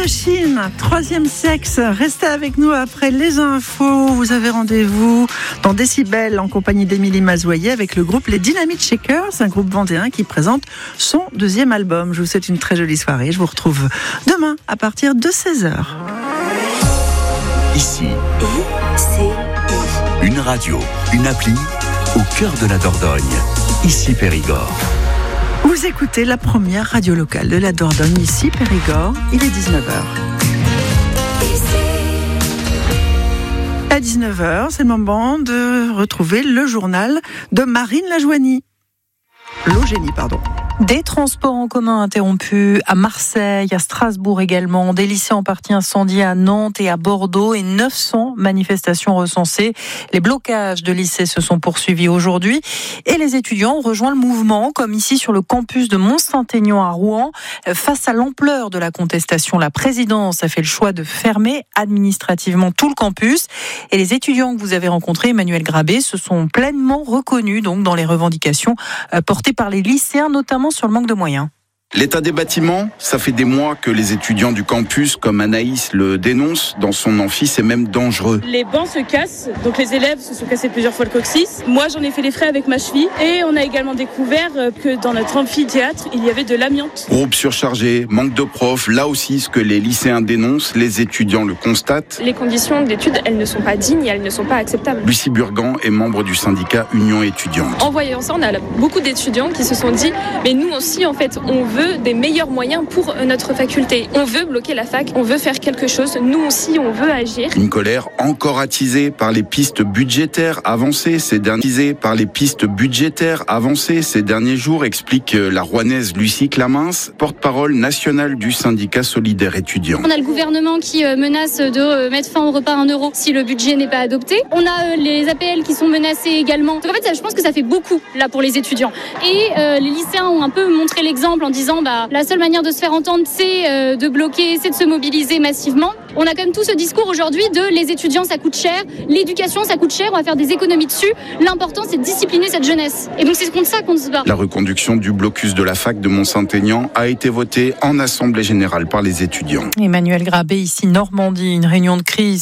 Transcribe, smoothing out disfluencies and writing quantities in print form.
Indochine, troisième sexe. Restez avec nous après les infos. Vous avez rendez-vous dans Décibel en compagnie d'Émilie Mazoyer avec le groupe Les Dynamite Shakers, un groupe vendéen qui présente son deuxième album. Je vous souhaite une très jolie soirée. Je vous retrouve demain à partir de 16h. Ici, une radio, une appli au cœur de la Dordogne. Ici Périgord. Vous écoutez la première radio locale de la Dordogne, ici Périgord. Il est 19h. À 19h, c'est le moment de retrouver le journal de Marine Lajoigny. Logénie, pardon. Des transports en commun interrompus à Marseille, à Strasbourg également, des lycées en partie incendiés à Nantes et à Bordeaux et 900 manifestations recensées. Les blocages de lycées se sont poursuivis aujourd'hui et les étudiants ont rejoint le mouvement, comme ici sur le campus de Mont-Saint-Aignan à Rouen. Face à l'ampleur de la contestation, la présidence a fait le choix de fermer administrativement tout le campus et les étudiants que vous avez rencontrés, Emmanuel Grabé, se sont pleinement reconnus donc dans les revendications portées par les lycéens, notamment sur le manque de moyens. L'état des bâtiments, ça fait des mois que les étudiants du campus, comme Anaïs le dénoncent, dans son amphi, c'est même dangereux. Les bancs se cassent, donc les élèves se sont cassés plusieurs fois le coccyx. Moi, j'en ai fait les frais avec ma cheville et on a également découvert que dans notre amphithéâtre, il y avait de l'amiante. Groupe surchargé, manque de profs, là aussi ce que les lycéens dénoncent, les étudiants le constatent. Les conditions d'études, elles ne sont pas dignes et elles ne sont pas acceptables. Lucie Burgan est membre du syndicat Union étudiante. En voyant ça, on a beaucoup d'étudiants qui se sont dit, mais nous aussi, en fait, on veut des meilleurs moyens pour notre faculté. On veut bloquer la fac, on veut faire quelque chose. Nous aussi, on veut agir. Une colère encore attisée par les pistes budgétaires avancées ces derniers jours, explique la Rouennaise Lucie Clamins, porte-parole nationale du syndicat solidaire étudiant. On a le gouvernement qui menace de mettre fin au repas à 1 euro si le budget n'est pas adopté. On a les APL qui sont menacés également. Donc en fait, je pense que ça fait beaucoup là pour les étudiants. Et les lycéens ont un peu montré l'exemple en disant la seule manière de se faire entendre, c'est de bloquer, c'est de se mobiliser massivement. On a quand même tout ce discours aujourd'hui de les étudiants, ça coûte cher, l'éducation, ça coûte cher, on va faire des économies dessus. L'important, c'est de discipliner cette jeunesse. Et donc, c'est contre ça qu'on se bat. La reconduction du blocus de la fac de Mont-Saint-Aignan a été votée en assemblée générale par les étudiants. Emmanuel Grabé, ici Normandie, une réunion de crise